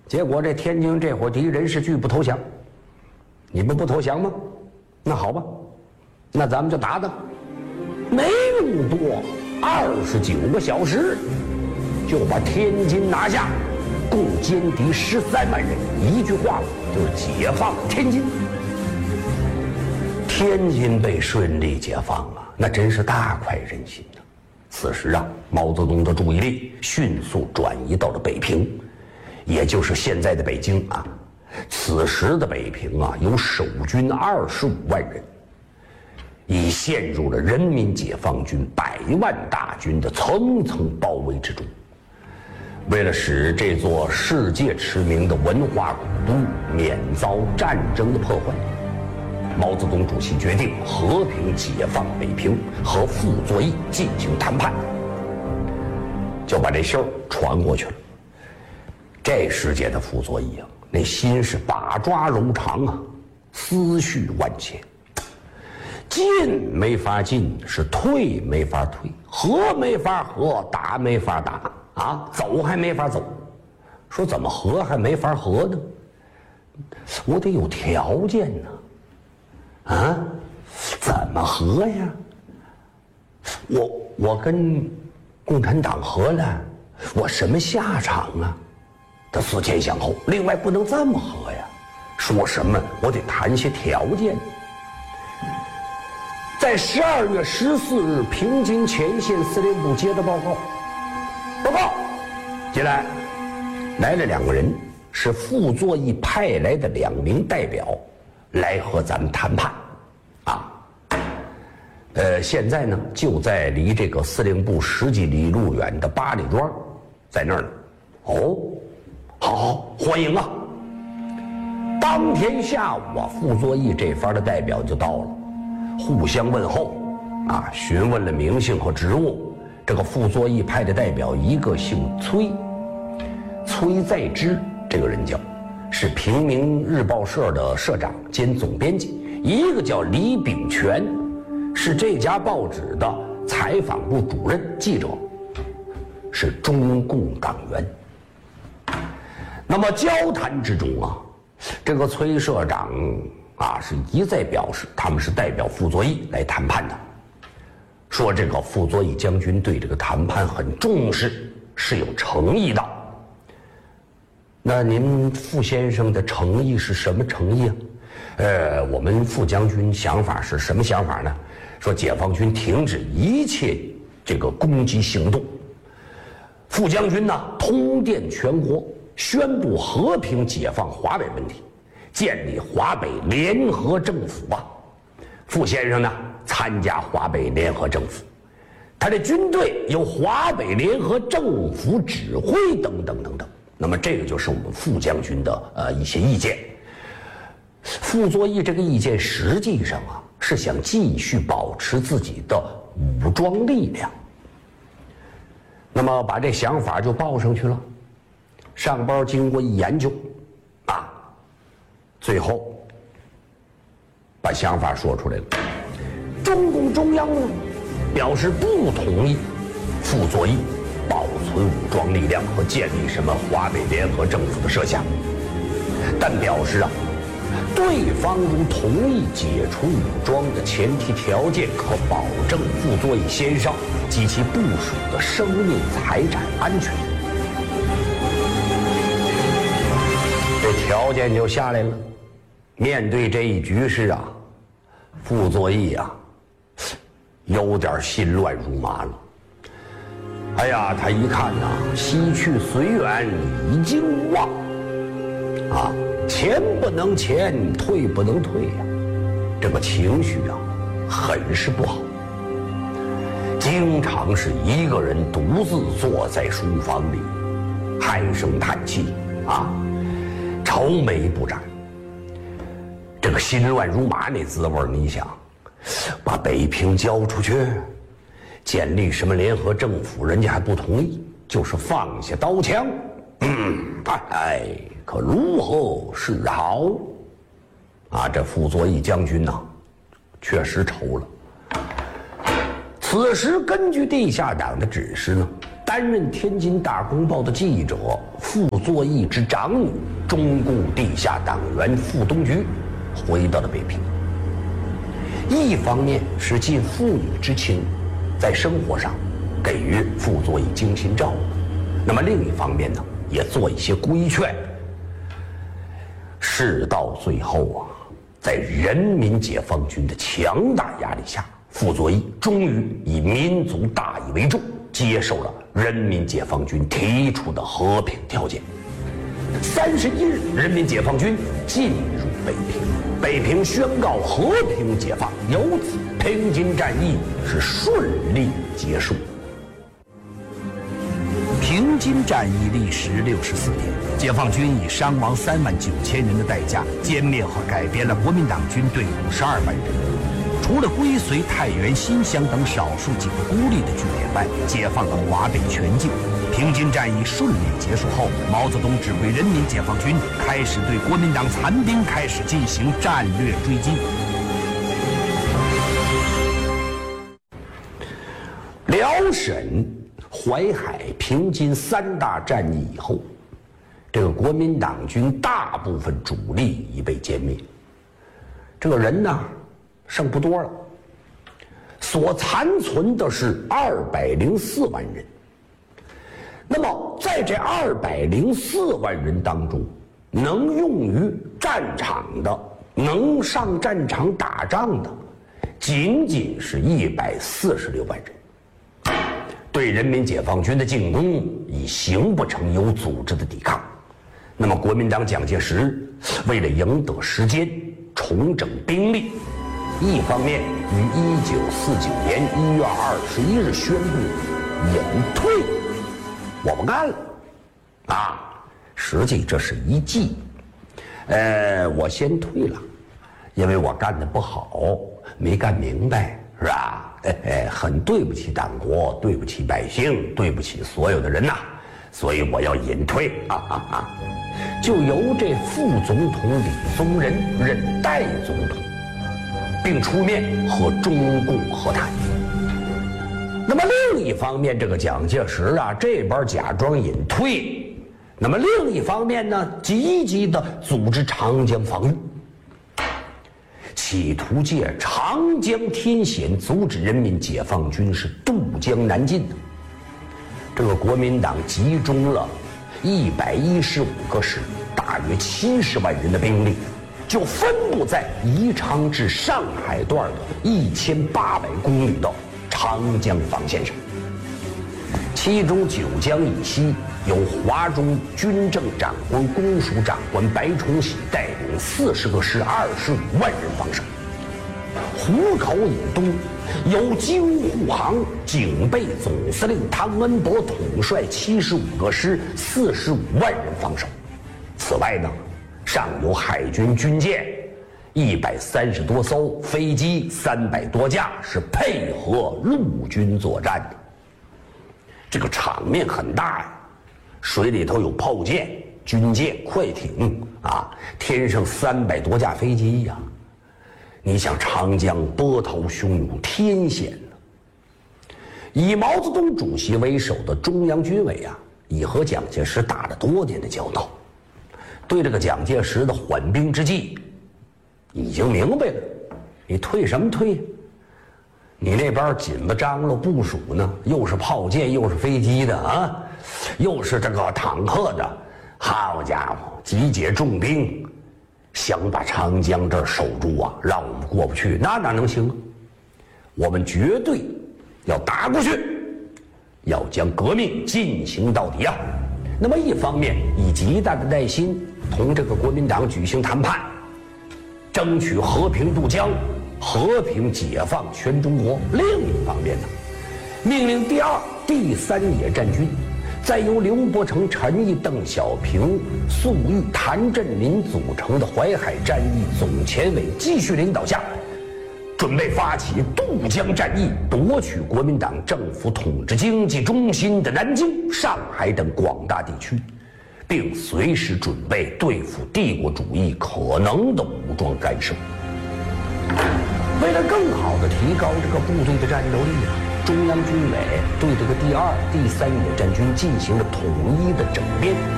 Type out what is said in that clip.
结果这天津这伙敌人是拒不投降。你们不投降吗？那好吧，那咱们就打打。没用多29个小时，就把天津拿下，共歼敌13万人。一句话就是解放天津。天津被顺利解放了，那真是大快人心呐。此时啊，毛泽东的注意力迅速转移到了北平，也就是现在的北京啊。此时的北平啊，有守军25万人，已陷入了人民解放军100万大军的层层包围之中。为了使这座世界驰名的文化古都免遭战争的破坏，毛泽东主席决定和平解放北平，和傅作义进行谈判，就把这信儿传过去了。这时节的傅作义啊，那心是把抓柔肠啊，思绪万千。进没法进，是退没法退，和没法和，打没法打啊，走还没法走。说怎么和还没法和呢？我得有条件呢。啊，怎么和呀？我跟共产党和了，我什么下场啊？他思前想后，另外不能这么和呀，说什么我得谈些条件。在12月14日，平津前线司令部接到报告，进来了2个人，是傅作义派来的2名代表，来和咱们谈判，啊，现在呢就在离这个司令部10几里路远的八里庄，在那儿呢。哦，好，欢迎啊！当天下午啊，傅作义这番的代表就到了，互相问候，啊，询问了名姓和职务。这个傅作义派的代表一个姓崔，崔在之这个人叫，是平民日报社的社长兼总编辑；一个叫李炳全，是这家报纸的采访部主任记者，是中共党员。那么交谈之中啊，这个崔社长啊是一再表示他们是代表傅作义来谈判的，说这个傅作义将军对这个谈判很重视，是有诚意的。那您傅先生的诚意是什么诚意啊？我们傅将军想法是什么想法呢？说解放军停止一切这个攻击行动，傅将军呢通电全国，宣布和平解放华北问题，建立华北联合政府啊。傅先生呢参加华北联合政府，他的军队由华北联合政府指挥等等等等。那么这个就是我们傅将军的一些意见。傅作义这个意见实际上啊是想继续保持自己的武装力量，那么把这想法就报上去了。上班经过一研究，啊，最后把想法说出来了。中共中央呢表示不同意傅作义保存武装力量和建立什么华北联合政府的设想，但表示啊，对方如同意解除武装的前提条件，可保证傅作义先生及其部属的生命财产安全。这条件就下来了。面对这一局势啊，傅作义啊有点心乱如麻了。哎呀，他一看呐，西去随远，已经无望啊，前不能前，退不能退呀，这个情绪啊很是不好，经常是一个人独自坐在书房里唉声叹气啊，愁眉不展。这个心乱如麻那滋味，你想把北平交出去，建立什么联合政府，人家还不同意，就是放下刀枪，可如何是好啊？这傅作义将军呐确实愁了。此时根据地下党的指示呢， 担任天津大公报的记者傅作义之长女，中共地下党员傅东菊，回到了北平。一方面是尽父女之情，在生活上给予傅作义精心照顾，那么另一方面呢，也做一些规劝。事到最后啊，在人民解放军的强大压力下，傅作义终于以民族大义为重，接受了人民解放军提出的和平条件。31日，人民解放军进入北平，北平宣告和平解放，由此平津战役是顺利结束。 平津战役历时64天，解放军以伤亡39000人的代价，歼灭和改编了国民党军队52万人。除了归绥、太原、新乡等少数几个孤立的据点外，解放了华北全境。平津战役顺利结束后，毛泽东指挥人民解放军开始对国民党残兵开始进行战略追击。 辽沈、淮海、平津3大战役以后，这个国民党军大部分主力已被歼灭，这个人呢剩不多了，所残存的是204万人。那么在这204万人当中，能用于战场的、能上战场打仗的，仅仅是146万人。对人民解放军的进攻已形不成有组织的抵抗。那么国民党蒋介石为了赢得时间，重整兵力，一方面于1949年1月21日宣布隐退，我不干了啊！实际这是一计，我先退了，因为我干得不好，没干明白，是吧？很对不起党国，对不起百姓，对不起所有的人呐，所以我要隐退就由这副总统李宗仁任代总统，并出面和中共和谈。那么另一方面，这个蒋介石啊，这边假装隐退，那么另一方面呢，积极的组织长江防御，企图借长江天险阻止人民解放军是渡江南进的。这个国民党集中了115个师，大约70万人的兵力，就分布在宜昌至上海段的1800公里的长江防线上。其中九江以西由华中军政长官、公署长官白崇禧带领40个师、25万人防守。湖口以东由京沪杭警备总司令汤恩伯统帅75个师、45万人防守。此外呢，上有海军军舰130多艘，飞机300多架，是配合陆军作战的。这个场面很大呀，水里头有炮舰、军舰、快艇啊，天上300多架飞机呀。你想长江波涛汹涌，天险呢。以毛泽东主席为首的中央军委啊，已和蒋介石打了多年的交道，对这个蒋介石的缓兵之计已经明白了。你退什么退？你那边紧巴张罗部署呢，又是炮舰又是飞机的啊，又是这个坦克的，好家伙，集结重兵，想把长江这儿守住啊，让我们过不去，那哪能行啊？我们绝对要打过去，要将革命进行到底啊！那么一方面以极大的耐心同这个国民党举行谈判，争取和平渡江，和平解放全中国。另一方面呢，命令第2、第3野战军再由刘伯承、陈毅、邓小平、粟裕、谭震林组成的淮海战役总前委继续领导下，准备发起渡江战役，夺取国民党政府统治经济中心的南京、上海等广大地区，并随时准备对付帝国主义可能的武装干涉。为了更好地提高这个部队的战斗力啊， 中央军委对这个第2、第3野战军进行了统一的整编。